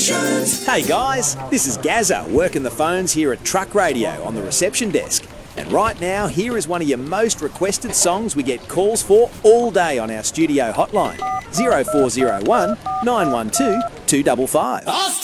Hey guys, this is Gazza working the phones here at Truck Radio on the reception desk. And right now, here is one of your most requested songs we get calls for all day on our studio hotline, 0401 912 255.